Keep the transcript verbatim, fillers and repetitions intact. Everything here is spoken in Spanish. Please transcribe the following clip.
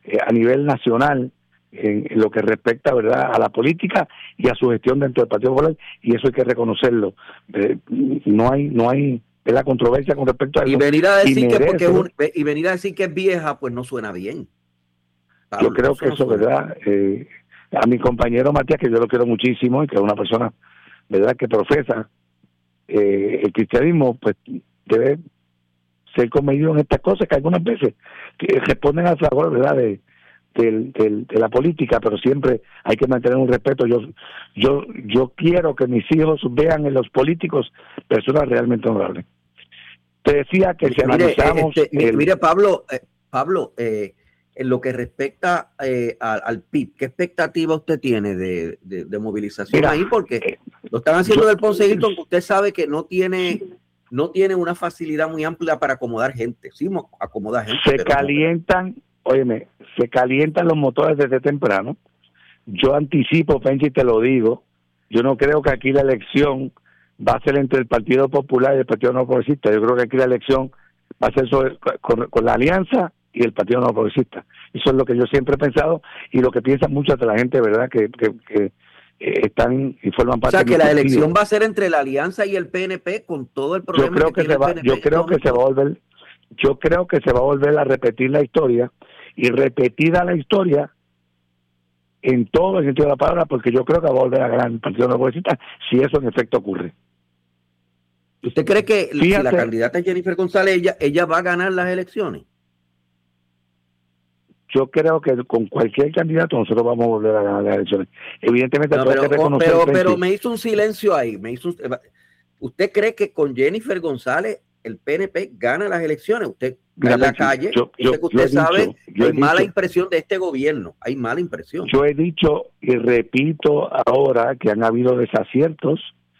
eh, a nivel nacional en, en lo que respecta, ¿verdad?, a la política y a su gestión dentro del Partido Popular, y eso hay que reconocerlo. Eh, no hay no hay la controversia con respecto a eso. Y venir a decir que porque es un, y venir a decir que es vieja, pues no suena bien. Pablo, yo creo eso que no eso, suena. ¿verdad? Eh, a mi compañero Matías, que yo lo quiero muchísimo y que es una persona, ¿verdad?, que profesa eh, el cristianismo, pues debe ser comedido en estas cosas que algunas veces que responden a favor, ¿verdad?, de, de, de, de la política, pero siempre hay que mantener un respeto. Yo yo yo quiero que mis hijos vean en los políticos personas realmente honorables. Te decía que si mire, analizamos... Este, el, mire, Pablo, eh, Pablo, eh, en lo que respecta eh, al, al P I B, ¿qué expectativa usted tiene de, de, de movilización mira, ahí? Porque eh, lo están haciendo yo, del Ponce Hilton, que usted sabe que no tiene... no tiene una facilidad muy amplia para acomodar gente. Sí, acomodar gente. Se calientan, no, óyeme, se calientan los motores desde temprano. Yo anticipo, Penchi, y te lo digo, yo no creo que aquí la elección va a ser entre el Partido Popular y el Partido No Progresista. Yo creo que aquí la elección va a ser sobre, con, con la alianza y el Partido No Progresista. Eso es lo que yo siempre he pensado y lo que piensa mucha de la gente, ¿verdad?, que... que, que están y forman parte. O sea, que la elección va a ser entre la alianza y el P N P con todo el problema. Yo creo que, que se va, yo creo que se va a volver, yo creo que se va a volver a repetir la historia y repetida la historia en todo el sentido de la palabra, porque yo creo que va a volver a ganar el Partido No Progresista si eso en efecto ocurre. ¿Usted cree que Fíjate, si la candidata es Jennifer González, ella, ella va a ganar las elecciones? Yo creo que con cualquier candidato nosotros vamos a volver a ganar las elecciones. Evidentemente, no, pero, pero, pero me hizo un silencio ahí. Me hizo un, ¿Usted cree que con Jennifer González el P N P gana las elecciones? Usted Mira, en la calle, yo, yo, que usted yo sabe, dicho, hay mala dicho, impresión de este gobierno. Hay mala impresión. Yo he dicho y repito ahora que han habido desaciertos